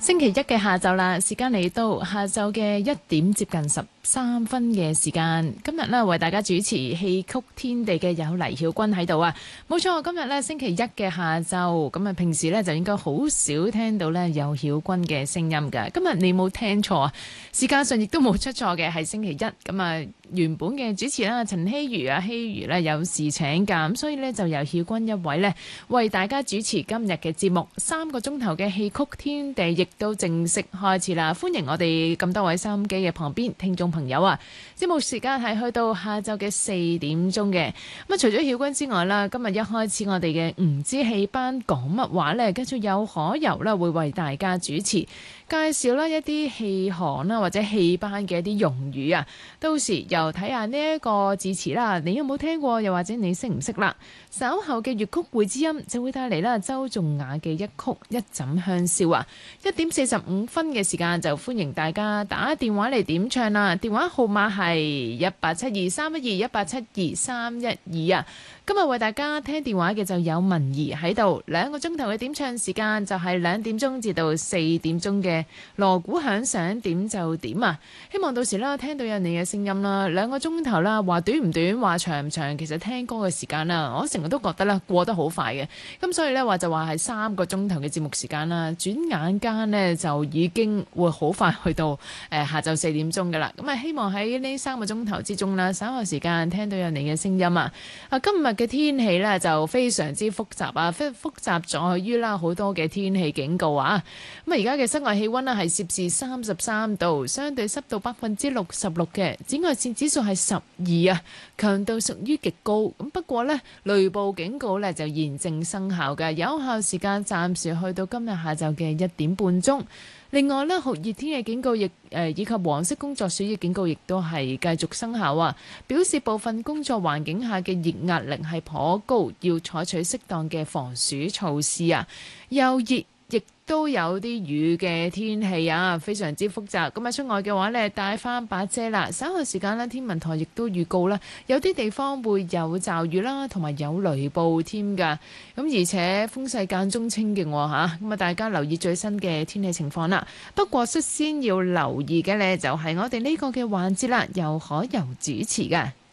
星期一嘅下晝啦，時間嚟到下晝嘅1點接近13分嘅時間。今日呢，為大家主持戲曲天地嘅有黎曉君喺度啊。冇錯，今日呢，星期一嘅下晝，咁啊平時呢，就應該好少聽到呢有曉君嘅聲音㗎。今日你冇聽錯啊，時間上亦都冇出錯嘅，係星期一。咁啊原本嘅主持啦，陳希如啊，希如呢有事請假，咁所以呢，就由曉君一位呢，為大家主持今日嘅節目，3個鐘頭嘅戲曲天地亦都正式開始啦！歡迎我哋咁多位收音機嘅旁邊聽眾朋友啊！節目時間係去到下晝嘅4點鐘嘅。咁啊，除咗曉君之外啦，今日一開始我哋嘅吳之戲班講乜話呢？跟住有可柔啦，會為大家主持介紹啦一啲戲行啦或者戲班嘅一啲用語啊。到時又睇下呢一個字詞啦，你有冇聽過？又或者你識唔識啦？稍後嘅粵曲會之音就會帶嚟啦周仲雅嘅一曲一枕香消啊！1點45分嘅時間就歡迎大家打電話嚟點唱啦，電話號碼係187231817312啊！今日為大家聽電話嘅就有文儀喺度，2個鐘頭嘅點唱時間就係2點鐘至到4點鐘嘅鑼鼓響想點就點啊！希望到時啦聽到有你嘅聲音啦，2個鐘頭啦話短唔短話長唔長，其實聽歌嘅時間啦，我成日都覺得啦過得好快嘅，咁所以呢話就話係3個鐘頭嘅節目時間啦，轉眼間呢就已經會好快去到下晝4點鐘噶啦，咁啊希望喺呢3個鐘頭之中啦，稍後時間聽到有你嘅聲音啊！今日嘅天氣呢就非常之複雜啊，複雜在於啦好多嘅天氣警告啊！咁啊而家嘅室外氣溫呢係攝氏33度，相對濕度66%嘅，紫外線指數係12啊，強度屬於極高。咁不過呢，雷暴警告呢就現正生效嘅，有效時間暫時去到今日下晝嘅1點半鐘。另外呢，酷熱天氣警告以及黃色工作暑熱警告亦都係繼續生效啊，表示部分工作環境下嘅熱壓力係頗高，要採取適當嘅防暑措施啊。又熱亦都有啲雨嘅天氣啊，非常之複雜。咁啊出外嘅話呢，帶翻把遮啦。稍後時間呢，天文台亦都預告啦，有啲地方會有驟雨啦，同埋有雷暴添㗎。咁而且風勢間中清勁嚇，咁啊大家留意最新嘅天氣情況啦。不過率先要留意嘅呢，就係我哋呢個嘅環節啦，由可柔主持嘅。